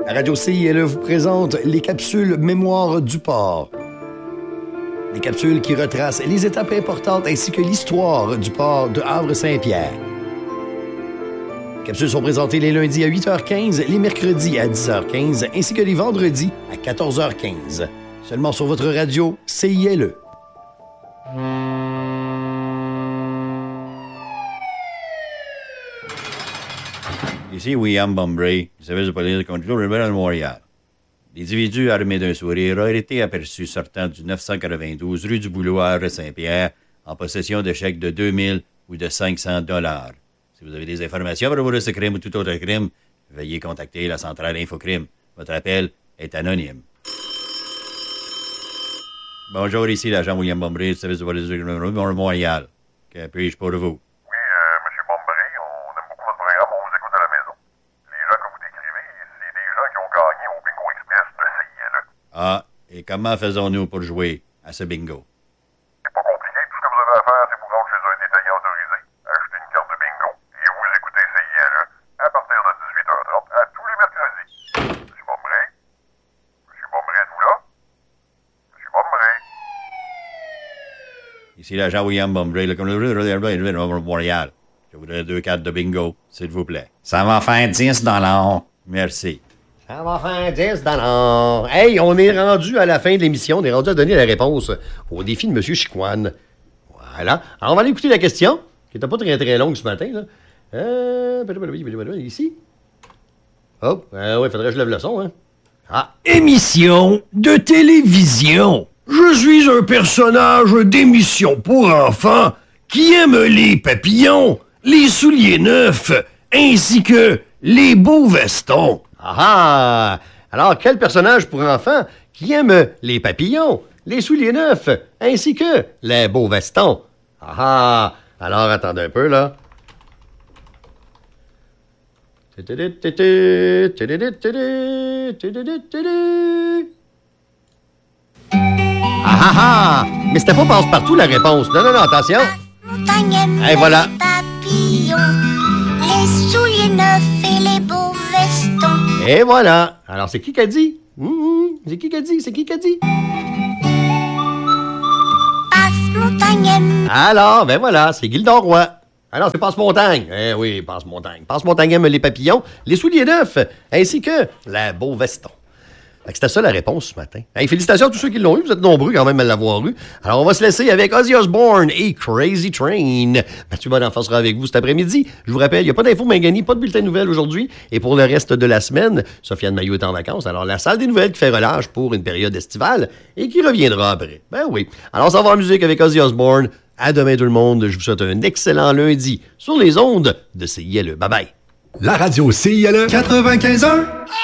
La radio CILE vous présente les capsules Mémoire du port. Des capsules qui retracent les étapes importantes ainsi que l'histoire du port de Havre-Saint-Pierre. Les capsules sont présentées les lundis à 8h15, les mercredis à 10h15 ainsi que les vendredis à 14h15. Seulement sur votre radio CILE. Ici William Bombray, du service de police de conduite de Montréal. L'individu armé d'un sourire a été aperçu sortant du 992 rue du Boulot à Havre-Saint-Pierre en possession de chèques de 2000 ou de 500 $. Si vous avez des informations à propos de ce crime ou tout autre crime, veuillez contacter la centrale Infocrime. Votre appel est anonyme. Bonjour, ici l'agent William Bombray du service de police de Montréal. Que puis-je pour vous? Ah, et comment faisons-nous pour jouer à ce bingo? C'est pas compliqué. Tout ce que vous avez à faire, c'est vous rendre chez un détaillant autorisé, acheter une carte de bingo et vous écoutez CILE à partir de 18h30 à tous les mercredis. Monsieur Bombray? Monsieur Bombray, êtes-vous là? Monsieur Bombray? Ici l'agent William Bombray, le commissaire de Montréal. Je voudrais 2 cartes de bingo, s'il vous plaît. Ça va faire 10 $. Merci. Ça va faire 10 $. Hey, on est rendu à la fin de l'émission. On est rendu à donner la réponse au défi de M. Chicoine. Voilà. Alors, on va aller écouter la question, qui n'était pas très, très longue ce matin. Là. Ici. Oh, oui, faudrait que je lève le son. Hein? Ah. Émission de télévision. Je suis un personnage d'émission pour enfants qui aime les papillons, les souliers neufs, ainsi que les beaux vestons. Ah! Alors, quel personnage pour enfants qui aime les papillons, les souliers neufs, ainsi que les beaux vestons? Ah! Alors, attendez un peu, là. Ah! Mais c'était pas passe-partout, la réponse. Non, attention. Et voilà. Papillons, les souliers neufs et les beaux vestons. Et voilà. Alors, c'est qui a dit? C'est qui a dit? C'est qui a dit? Passe-Montagne. Alors, ben voilà, c'est Gildor Roy. Alors, c'est Passe-Montagne. Eh oui, Passe-Montagne. Passe-Montagne aime les papillons, les souliers neufs, ainsi que les beaux vestons. C'était ça la réponse ce matin. Hey, félicitations à tous ceux qui l'ont eu. Vous êtes nombreux quand même à l'avoir eu. Alors, on va se laisser avec Ozzy Osbourne et Crazy Train. Mathieu Bonenfant sera avec vous cet après-midi. Je vous rappelle, il n'y a pas d'infos Mangani, pas de bulletin de nouvelles aujourd'hui. Et pour le reste de la semaine, Sofiane Maillot est en vacances. Alors, la salle des nouvelles qui fait relâche pour une période estivale et qui reviendra après. Ben oui. Alors, on s'en va en musique avec Ozzy Osbourne. À demain tout le monde. Je vous souhaite un excellent lundi sur les ondes de CILE. Bye bye. La radio CILE 95.1.